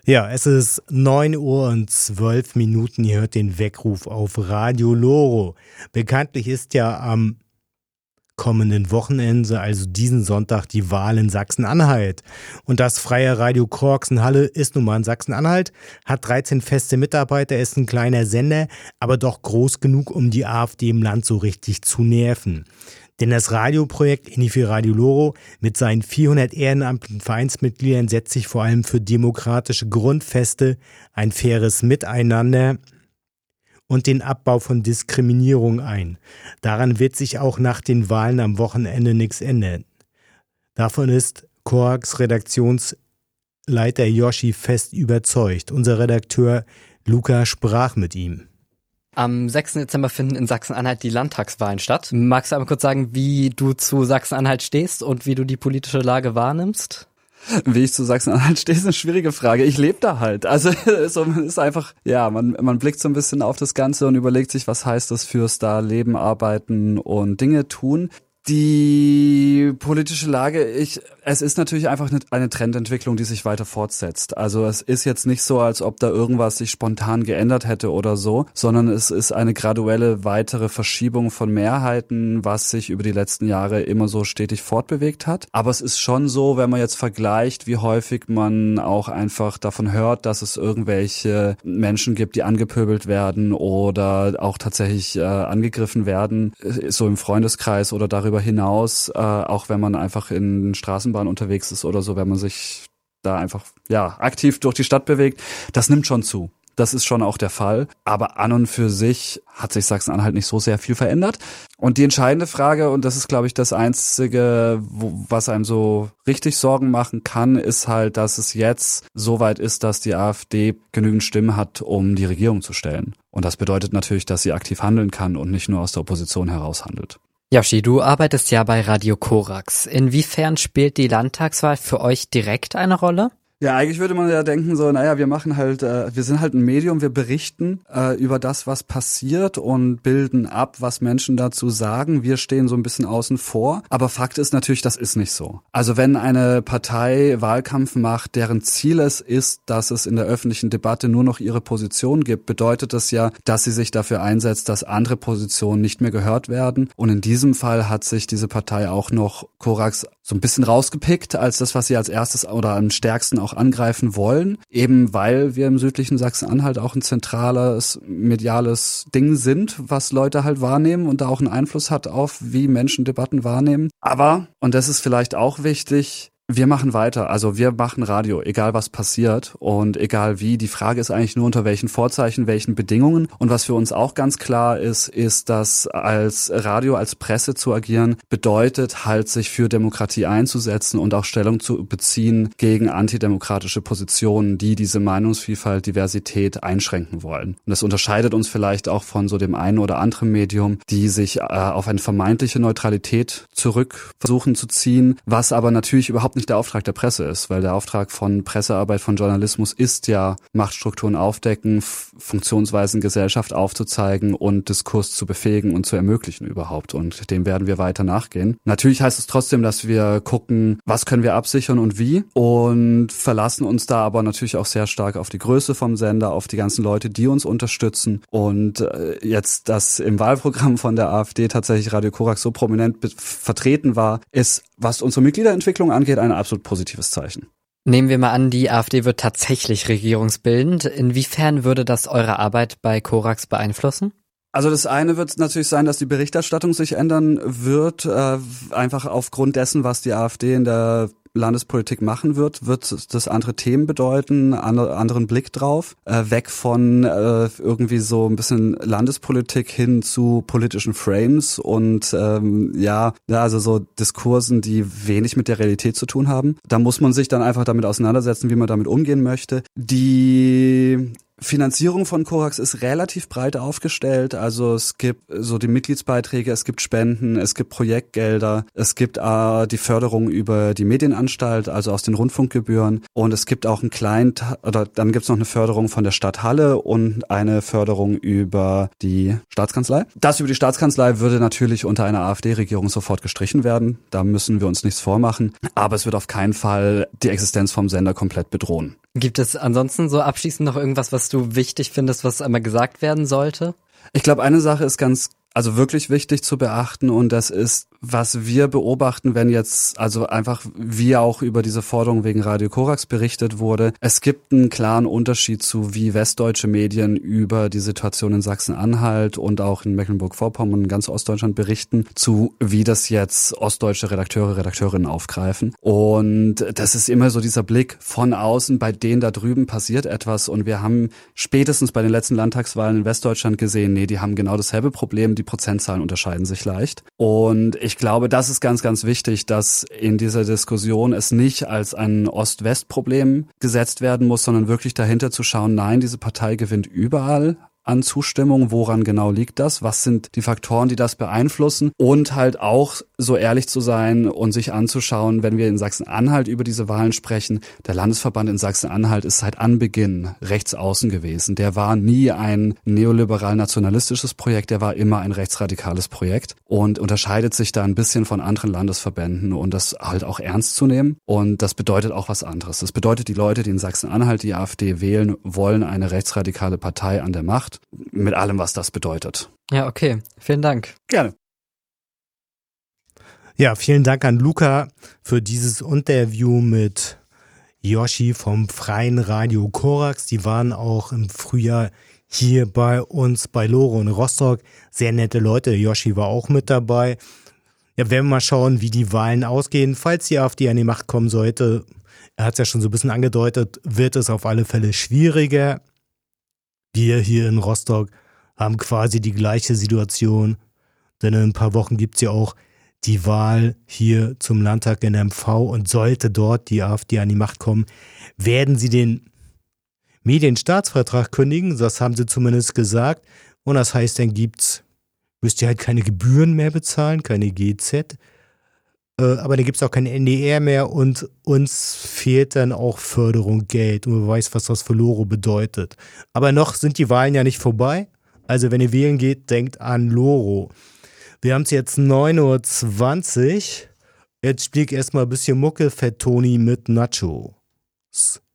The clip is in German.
Ja, es ist 9:12 Uhr. Ihr hört den Weckruf auf Radio Loro. Bekanntlich ist ja am kommenden Wochenende, also diesen Sonntag, die Wahl in Sachsen-Anhalt. Und das freie Radio Korksen-Halle ist nun mal in Sachsen-Anhalt, hat 13 feste Mitarbeiter, ist ein kleiner Sender, aber doch groß genug, um die AfD im Land so richtig zu nerven. Denn das Radioprojekt Inifi Radio Loro mit seinen 400 ehrenamtlichen Vereinsmitgliedern setzt sich vor allem für demokratische Grundfeste, ein faires Miteinander und den Abbau von Diskriminierung ein. Daran wird sich auch nach den Wahlen am Wochenende nichts ändern. Davon ist Korax Redaktionsleiter Yoshi fest überzeugt. Unser Redakteur Luca sprach mit ihm. Am 6. Dezember finden in Sachsen-Anhalt die Landtagswahlen statt. Magst du einmal kurz sagen, wie du zu Sachsen-Anhalt stehst und wie du die politische Lage wahrnimmst? Wie ich zu Sachsen-Anhalt stehe, ist eine schwierige Frage. Ich lebe da halt. Also so ist einfach, ja, man blickt so ein bisschen auf das Ganze und überlegt sich, was heißt das fürs da Leben, Arbeiten und Dinge tun. Die politische Lage, es ist natürlich einfach eine Trendentwicklung, die sich weiter fortsetzt. Also es ist jetzt nicht so, als ob da irgendwas sich spontan geändert hätte oder so, sondern es ist eine graduelle weitere Verschiebung von Mehrheiten, was sich über die letzten Jahre immer so stetig fortbewegt hat. Aber es ist schon so, wenn man jetzt vergleicht, wie häufig man auch einfach davon hört, dass es irgendwelche Menschen gibt, die angepöbelt werden oder auch tatsächlich angegriffen werden, so im Freundeskreis oder darüber hinaus, auch wenn man einfach in Straßenbahn unterwegs ist oder so, wenn man sich da einfach aktiv durch die Stadt bewegt, das nimmt schon zu. Das ist schon auch der Fall. Aber an und für sich hat sich Sachsen-Anhalt nicht so sehr viel verändert. Und die entscheidende Frage, und das ist, glaube ich, das Einzige, was einem so richtig Sorgen machen kann, ist halt, dass es jetzt so weit ist, dass die AfD genügend Stimmen hat, um die Regierung zu stellen. Und das bedeutet natürlich, dass sie aktiv handeln kann und nicht nur aus der Opposition heraus handelt. Yoshi, du arbeitest ja bei Radio Korax. Inwiefern spielt die Landtagswahl für euch direkt eine Rolle? Ja, eigentlich würde man ja denken so, wir machen halt, wir sind halt ein Medium, wir berichten über das, was passiert und bilden ab, was Menschen dazu sagen. Wir stehen so ein bisschen außen vor. Aber Fakt ist natürlich, das ist nicht so. Also wenn eine Partei Wahlkampf macht, deren Ziel es ist, dass es in der öffentlichen Debatte nur noch ihre Position gibt, bedeutet das ja, dass sie sich dafür einsetzt, dass andere Positionen nicht mehr gehört werden. Und in diesem Fall hat sich diese Partei auch noch Korax so ein bisschen rausgepickt als das, was sie als erstes oder am stärksten auch angreifen wollen, eben weil wir im südlichen Sachsen-Anhalt auch ein zentrales mediales Ding sind, was Leute halt wahrnehmen und da auch einen Einfluss hat auf, wie Menschen Debatten wahrnehmen. Aber, und das ist vielleicht auch wichtig, wir machen weiter, also wir machen Radio, egal was passiert und egal wie. Die Frage ist eigentlich nur unter welchen Vorzeichen, welchen Bedingungen. Und was für uns auch ganz klar ist, dass als Radio, als Presse zu agieren, bedeutet halt, sich für Demokratie einzusetzen und auch Stellung zu beziehen gegen antidemokratische Positionen, die diese Meinungsvielfalt, Diversität einschränken wollen. Und das unterscheidet uns vielleicht auch von so dem einen oder anderen Medium, die sich auf eine vermeintliche Neutralität zurück versuchen zu ziehen, was aber natürlich überhaupt nicht der Auftrag der Presse ist, weil der Auftrag von Pressearbeit, von Journalismus ist ja, Machtstrukturen aufdecken, Funktionsweisen Gesellschaft aufzuzeigen und Diskurs zu befähigen und zu ermöglichen überhaupt. Und dem werden wir weiter nachgehen. Natürlich heißt es trotzdem, dass wir gucken, was können wir absichern und wie, und verlassen uns da aber natürlich auch sehr stark auf die Größe vom Sender, auf die ganzen Leute, die uns unterstützen. Und jetzt, dass im Wahlprogramm von der AfD tatsächlich Radio Korax so prominent vertreten war, ist, was unsere Mitgliederentwicklung angeht, ein absolut positives Zeichen. Nehmen wir mal an, die AfD wird tatsächlich regierungsbildend. Inwiefern würde das eure Arbeit bei Korax beeinflussen? Also das eine wird natürlich sein, dass die Berichterstattung sich ändern wird, einfach aufgrund dessen, was die AfD in der Landespolitik machen wird das andere Themen bedeuten, anderen Blick drauf, weg von irgendwie so ein bisschen Landespolitik hin zu politischen Frames und also so Diskursen, die wenig mit der Realität zu tun haben. Da muss man sich dann einfach damit auseinandersetzen, wie man damit umgehen möchte. Die Finanzierung von Korax ist relativ breit aufgestellt, also es gibt so die Mitgliedsbeiträge, es gibt Spenden, es gibt Projektgelder, es gibt die Förderung über die Medienanstalt, also aus den Rundfunkgebühren, und es gibt auch dann gibt's noch eine Förderung von der Stadt Halle und eine Förderung über die Staatskanzlei. Das über die Staatskanzlei würde natürlich unter einer AfD-Regierung sofort gestrichen werden, da müssen wir uns nichts vormachen, aber es wird auf keinen Fall die Existenz vom Sender komplett bedrohen. Gibt es ansonsten so abschließend noch irgendwas, was du wichtig findest, was einmal gesagt werden sollte? Ich glaube, eine Sache ist wirklich wichtig zu beachten, und das ist, was wir beobachten, wenn jetzt also einfach wie auch über diese Forderung wegen Radio Korax berichtet wurde. Es gibt einen klaren Unterschied zu, wie westdeutsche Medien über die Situation in Sachsen-Anhalt und auch in Mecklenburg-Vorpommern und ganz Ostdeutschland berichten, zu wie das jetzt ostdeutsche Redakteurinnen aufgreifen. Und das ist immer so dieser Blick von außen, bei denen da drüben passiert etwas, und wir haben spätestens bei den letzten Landtagswahlen in Westdeutschland gesehen, nee, die haben genau dasselbe Problem, die Prozentzahlen unterscheiden sich leicht. Und ich glaube, das ist ganz, ganz wichtig, dass in dieser Diskussion es nicht als ein Ost-West-Problem gesetzt werden muss, sondern wirklich dahinter zu schauen, nein, diese Partei gewinnt überall an Zustimmung. Woran genau liegt das? Was sind die Faktoren, die das beeinflussen? Und halt auch so ehrlich zu sein und sich anzuschauen, wenn wir in Sachsen-Anhalt über diese Wahlen sprechen, der Landesverband in Sachsen-Anhalt ist seit Anbeginn rechts außen gewesen. Der war nie ein neoliberal-nationalistisches Projekt, der war immer ein rechtsradikales Projekt und unterscheidet sich da ein bisschen von anderen Landesverbänden, und das halt auch ernst zu nehmen. Und das bedeutet auch was anderes. Das bedeutet, die Leute, die in Sachsen-Anhalt die AfD wählen, wollen eine rechtsradikale Partei an der Macht. Mit allem, was das bedeutet. Ja, okay. Vielen Dank. Gerne. Ja, vielen Dank an Luca für dieses Interview mit Yoshi vom Freien Radio Korax. Die waren auch im Frühjahr hier bei uns bei Lore und Rostock. Sehr nette Leute. Yoshi war auch mit dabei. Ja, werden wir mal schauen, wie die Wahlen ausgehen. Falls die AfD an die Macht kommen sollte, er hat es ja schon so ein bisschen angedeutet, wird es auf alle Fälle schwieriger. Wir hier in Rostock haben quasi die gleiche Situation, denn in ein paar Wochen gibt es ja auch die Wahl hier zum Landtag in MV, und sollte dort die AfD an die Macht kommen, werden sie den Medienstaatsvertrag kündigen, das haben sie zumindest gesagt, und das heißt, dann müsst ihr halt keine Gebühren mehr bezahlen, keine GZ, aber dann gibt es auch kein NDR mehr, und uns fehlt dann auch Förderung, Geld, und man weiß, was das für Loro bedeutet. Aber noch sind die Wahlen ja nicht vorbei, also wenn ihr wählen geht, denkt an Loro. Wir haben es jetzt 9:20 Uhr, jetzt spiele ich erstmal ein bisschen Mucke, Fett Toni mit Nachos.